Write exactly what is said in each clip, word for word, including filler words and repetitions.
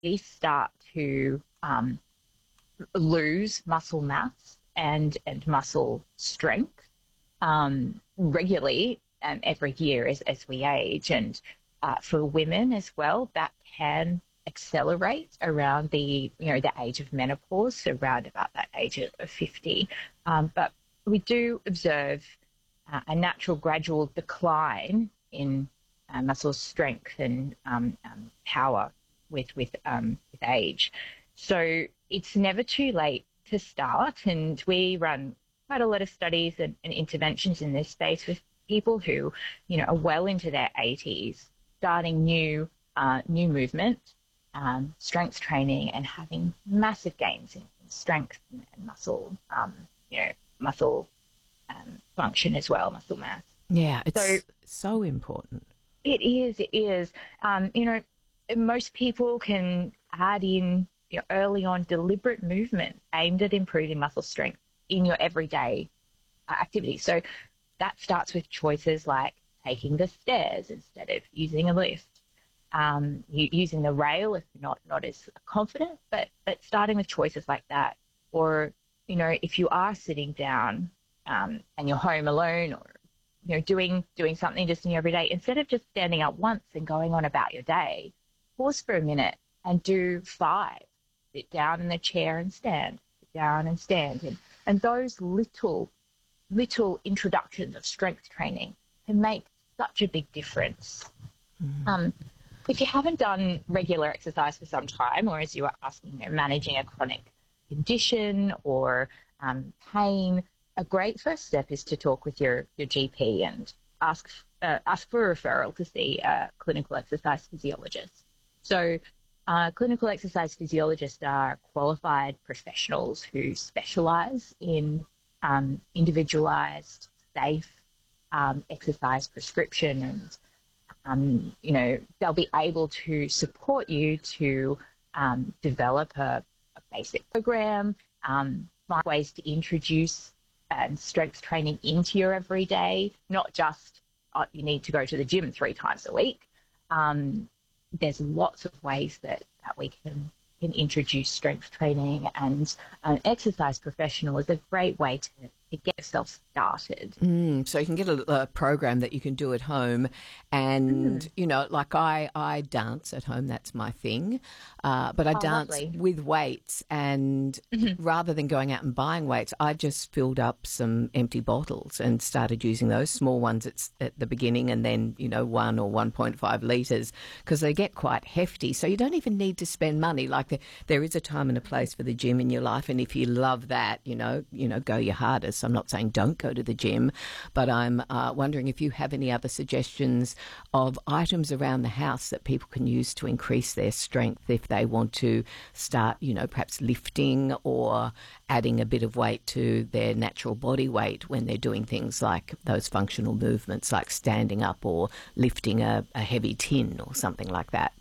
we start to um, lose muscle mass and, and muscle strength um, regularly um, every year as, as we age. And uh, for women as well, that can accelerate around the, you know, the age of menopause, around about that age of fifty. Um, but we do observe uh, a natural gradual decline in uh, muscle strength and um, um, power with with um, with age. So it's never too late to start, and we run quite a lot of studies and, and interventions in this space with people who, you know, are well into their eighties, starting new uh, new movement, um, strength training, and having massive gains in strength and, and muscle, um, you know, muscle um, function as well, muscle mass. Yeah, it's So so important. it is, it is. Um, you know, most people can add in, you know, early on deliberate movement aimed at improving muscle strength in your everyday uh, activity. So that starts with choices like taking the stairs instead of using a lift, um, using the rail if you're not, not as confident, but, but starting with choices like that. Or, you know, if you are sitting down um, and you're home alone, or, you know, doing doing something just in your everyday, instead of just standing up once and going on about your day, pause for a minute and do five. Sit down in the chair and stand, sit down and stand. And, and those little, little introductions of strength training can make such a big difference. Mm. Um, if you haven't done regular exercise for some time, or as you were asking, you know, managing a chronic condition or um, pain, a great first step is to talk with your, your G P and ask uh, ask for a referral to see a clinical exercise physiologist. So uh, clinical exercise physiologists are qualified professionals who specialise in um, individualised, safe um, exercise prescription, and um, you know, they'll be able to support you to um, develop a, a basic program, um, find ways to introduce and strength training into your everyday, not just uh, you need to go to the gym three times a week. Um, there's lots of ways that, that we can, can introduce strength training, and an exercise professional is a great way to, to get yourself started. Mm, so you can get a, a program that you can do at home, and, mm. you know, like I, I dance at home, that's my thing, uh, but I oh, dance lovely. with weights, and mm-hmm. rather than going out and buying weights, I just filled up some empty bottles and started using those small ones at, at the beginning, and then, you know, one or one point five litres, because they get quite hefty. So you don't even need to spend money. Like the, there is a time and a place for the gym in your life, and if you love that, you know, you know, go your hardest. I'm not saying don't go to the gym, but I'm uh, wondering if you have any other suggestions of items around the house that people can use to increase their strength if they want to start, you know, perhaps lifting or adding a bit of weight to their natural body weight when they're doing things like those functional movements, like standing up or lifting a, a heavy tin or something like that.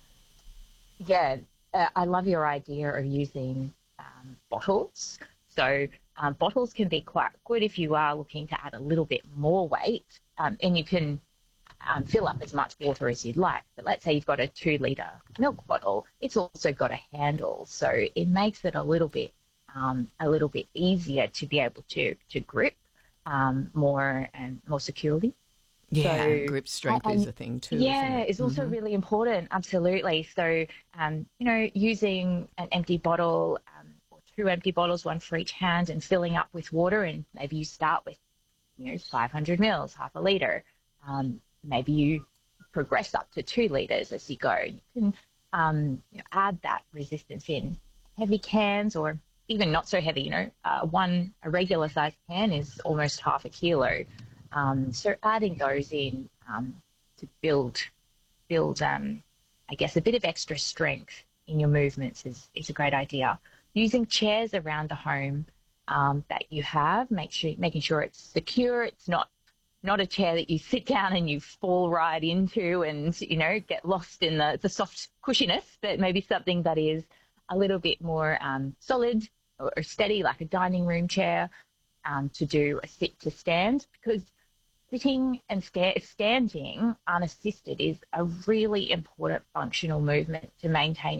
Yeah, uh, I love your idea of using um, bottles. So um, bottles can be quite good if you are looking to add a little bit more weight, um, and you can um, fill up as much water as you'd like. But let's say you've got a two litre milk bottle. It's also got a handle, so it makes it a little bit um, a little bit easier to be able to to grip um, more and more securely. Yeah, so, grip strength and, is a thing too. Yeah, isn't it? it's also mm-hmm. really important. Absolutely. So, um, you know, using an empty bottle, um, or two empty bottles, one for each hand, and filling up with water. And maybe you start with, you know, five hundred mils, half a litre. Um, maybe you progress up to two litres as you go. You can um, you know, add that resistance in. Heavy cans, or even not so heavy, you know, uh, one, a regular size can is almost half a kilo. Um, so adding those in um, to build, build, um, I guess, a bit of extra strength in your movements is, is a great idea. Using chairs around the home um, that you have, make sure, making sure it's secure. It's not not a chair that you sit down and you fall right into and, you know, get lost in the, the soft cushiness, but maybe something that is a little bit more um, solid or, or steady, like a dining room chair, um, to do a sit to stand, because sitting and sta- standing unassisted is a really important functional movement to maintain